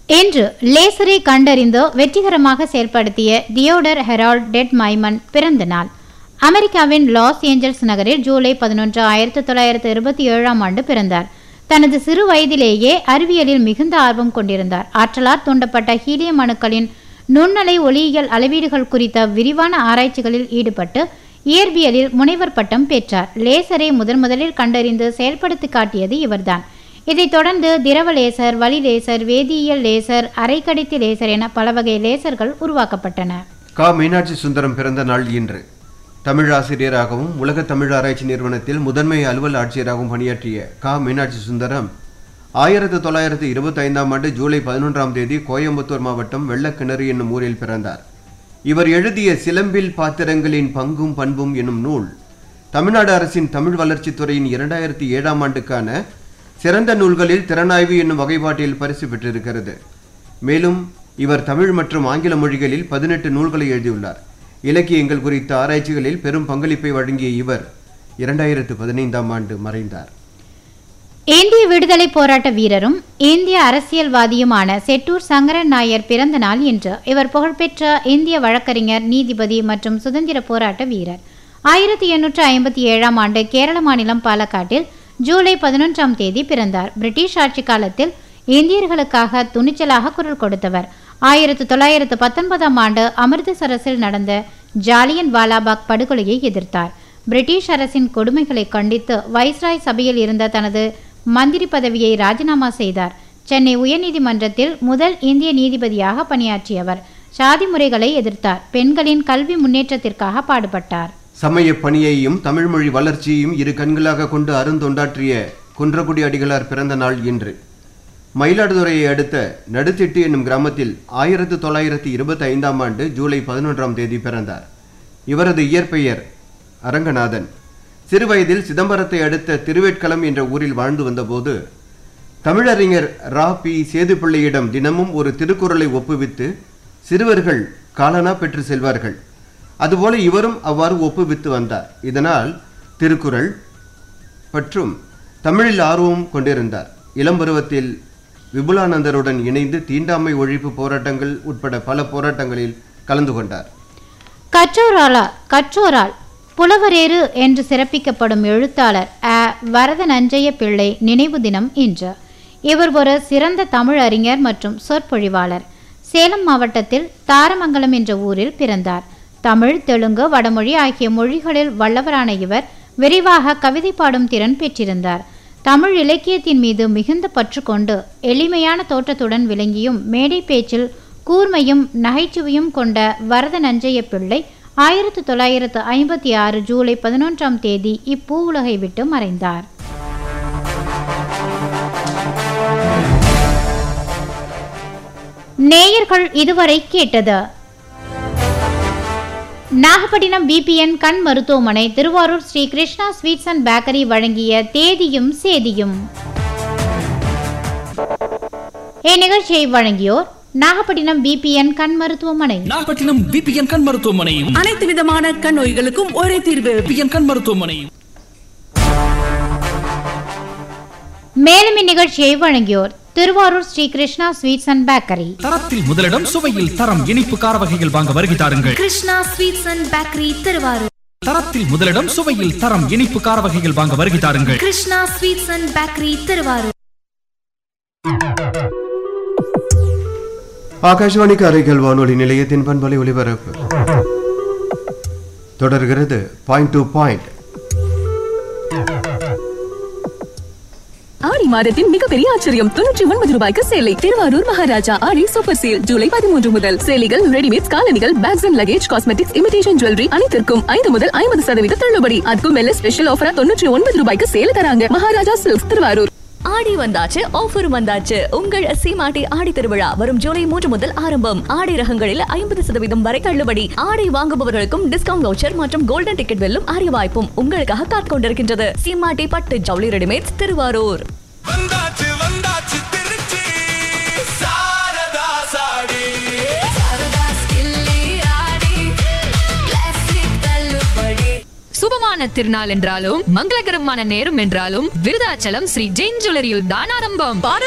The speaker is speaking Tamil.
என்று லேசரை கண்டறிந்து வெற்றிகரமாக செயல்படுத்திய தியோடர் ஹெரால்ட் டெட்மைமன் பிறந்த நாள். அமெரிக்காவின் லாஸ் ஏஞ்சல்ஸ் நகரில் ஜூலை 11, 1927 பிறந்தார். தனது சிறு வயதிலேயே அறிவியலில் மிகுந்த ஆர்வம் கொண்டிருந்தார். ஆற்றலால் தூண்டப்பட்ட ஹீலியம் அணுக்களின் நுண்ணலை ஒளியியல் அளவீடுகள் குறித்த விரிவான ஆராய்ச்சிகளில் ஈடுபட்டு இயற்பியலில் முனைவர் பட்டம் பெற்றார். லேசரை முதலில் கண்டறிந்து செயல்படுத்தி காட்டியது இவர்தான். இதைத் தொடர்ந்து திரவ லேசர், வளி லேசர், வேதியியல் லேசர், அரைக்கடத்தி லேசர் என பல வகை லேசர்கள் உருவாக்கப்பட்டன. மீனாட்சி சுந்தரம் பிறந்த நாள் இன்று. தமிழ் ஆசிரியராகவும் உலக தமிழ் ஆராய்ச்சி நிறுவனத்தில் முதன்மை அலுவல் ஆட்சியராகவும் பணியாற்றிய மீனாட்சி சுந்தரம் 1925 ஜூலை 11 கோயம்புத்தூர் மாவட்டம் வெள்ளக்கிணறு என்னும் ஊரில் பிறந்தார். இவர் எழுதிய சிலம்பில் பாத்திரங்களின் பங்கும் பண்பும் என்னும் நூல் தமிழ்நாடு அரசின் தமிழ் வளர்ச்சித்துறையின் 2007 சிறந்த நூல்களில் திறனாய்வு என்னும் வகைப்பாட்டில் பரிசு பெற்றிருக்கிறது. மேலும் இவர் தமிழ் மற்றும் ஆங்கில மொழிகளில் 18 நூல்களை எழுதியுள்ளார். இலக்கியங்கள் குறித்த ஆராய்ச்சிகளில் பெரும் பங்களிப்பை வழங்கிய இவர் 2015 மறைந்தார். இந்திய விடுதலை போராட்ட வீரரும் இந்திய அரசியல்வாதியுமான செட்டூர் சங்கரன் நாயர் பிறந்த நாள் இன்று. இவர் புகழ்பெற்ற இந்திய வழக்கறிஞர், நீதிபதி மற்றும் சுதந்திர போராட்ட வீரர். 1857 கேரள மாநிலம் பாலக்காட்டில் ஜூலை 11 பிறந்தார். பிரிட்டிஷ் ஆட்சி காலத்தில் இந்தியர்களுக்காக துணிச்சலாக குரல் கொடுத்தவர். 1919 அமிர்தசரஸில் நடந்த ஜாலியன் வாலாபாக் படுகொலையை எதிர்த்தார். பிரிட்டிஷ் அரசின் கொடுமைகளை கண்டித்து வைஸ்ராய் சபையில் இருந்த தனது மந்திரி பதவியை ராஜினாமா செய்தார். சென்னை உயர்நீதிமன்றத்தில் முதல் இந்திய நீதிபதியாக பணியாற்றியவர். சாதி முறைகளை எதிர்த்தார். பெண்களின் கல்வி முன்னேற்றத்திற்காக பாடுபட்டார். சமய பணியையும் தமிழ் மொழி வளர்ச்சியையும் இரு கண்களாக கொண்டு அருந்தொண்டாற்றிய குன்றக்குடி அடிகளார் பிறந்த நாள் இன்று. மயிலாடுதுறையை அடுத்த நடுத்திட்டு என்னும் கிராமத்தில் 1925 ஜூலை 11 பிறந்தார். இவரது இயற்பெயர் அரங்கநாதன். சிறுவயதில் சிதம்பரத்தை அடுத்த திருவேட்களம் என்ற ஊரில் வாழ்ந்து வந்தபோது தமிழறிஞர் பி. சேதுப்பிள்ளையிடம் தினமும் ஒரு திருக்குறளை ஒப்புவித்து சிறுவர்கள் காலனா பெற்று செல்வார்கள். அதுபோல இவரும் அவ்வாறு ஒப்புவித்து வந்தார். இதனால் திருக்குறள் மற்றும் தமிழில் ஆர்வம் கொண்டிருந்தார். இளம்பருவத்தில் விபுலானந்தருடன் இணைந்து தீண்டாமை ஒழிப்பு போராட்டங்கள் உட்பட பல போராட்டங்களில் கலந்து கொண்டார். கற்றோரால் புலவரேறு என்று சிறப்பிக்கப்படும் எழுத்தாளர் வரதநஞ்சைய பிள்ளை நினைவு தினம் இன்று. இவர் ஒரு சிறந்த தமிழ் அறிஞர் மற்றும் சொற்பொழிவாளர். சேலம் மாவட்டத்தில் தாரமங்கலம் என்ற ஊரில் பிறந்தார். தமிழ், தெலுங்கு, வடமொழி ஆகிய மொழிகளில் வல்லவரான இவர் விரிவாக கவிதை பாடும் திறன் பெற்றிருந்தார். தமிழ் இலக்கியத்தின் மீது மிகுந்த பற்று கொண்டு எளிமையான தோற்றத்துடன் விளங்கியும் மேடை பேச்சில் கூர்மையும் நகைச்சுவையும் கொண்ட வரதநஞ்சைய பிள்ளை 1956 ஜூலை 11 இப்பூ உலகை விட்டு மறைந்தார். நேயர்கள் இதுவரை கேட்டது நாகப்பட்டினம் பிபிஎன் கண் மருத்துவமனை, Thiruvarur Sri Krishna sweets and bakery வழங்கிய தேதியும் சேதியும். இந்நிகழ்ச்சியை வழங்கியோர் நாகப்பட்டினம் பிபிஎன் கண் மருத்துவமனை. நாகப்பட்டினம் பிபிஎன் கண் மருத்துவமனை அனைத்து விதமான கண் நோய்களுக்கும் ஒரே தீர்வு. பிபிஎன் கண் மருத்துவமனை. மேலும் இந்நிகழ்ச்சியை வழங்கியோர் Thiruvarur Sri Krishna sweets and bakery. தரத்தில் முதலிடம், சுவையில் தரம். இனிப்பு கார வகைகள் வாங்க வருகை தாருங்கள். Krishna sweets and bakery, Thiruvarur. தரத்தில் முதலிடம், சுவையில் தரம். இனிப்பு கார வகைகள் வாங்க வருகை தாருங்கள். Krishna sweets and bakery, Thiruvarur. Akashvani Karaikal வானொலி நிலையத்தின் பண்பலை ஒலிபரப்பு தொடர்கிறது. Point to point. ஆடி மாதத்தின் மிகப்பெரிய ஆச்சரியம், 99 ரூபாய்க்கு சேலை. திருவாரூர் மகாராஜா ஆடி சூப்பர் சேல் ஜூலை 13 முதல். சேலைகள், ரெடிமேட், காலணிகள், packs and luggage, cosmetics, imitation jewellery அனைத்திற்கும் 5 முதல் 50% தள்ளுபடி. அதுக்கும் மேல ஸ்பெஷல் ஆஃபரா 99 ரூபாய்க்கு சேல தராங்க. மகாராஜா சில்க்ஸ், திருவாரூர். ஆடி வந்தாச்சு, ஆஃபர் வந்தாச்சு. உங்கள் சீமாட்டி ஆடி திருவிழா வரும் ஜூலை 3 முதல் ஆரம்பம். ஆடை ரகங்களில் 50% வரை தள்ளுபடி. ஆடை வாங்குபவர்களுக்கும் டிஸ்கவுண்ட் வவுச்சர் மற்றும் கோல்டன் டிக்கெட் வெல்லும் அரிய வாய்ப்பும் உங்களுக்காக காத்துக் கொண்டிருக்கின்றது. சீமாட்டி பட்டு ஜவுளி ரெடிமேட்ஸ், திருவாரூர். சுபமான திருநாள் என்றாலும் மங்களகரமான நேரம் என்றாலும் விருதாச்சலம் ஸ்ரீ ஜெயின் ஜுவல்லரியில் தான் ஆரம்பம்.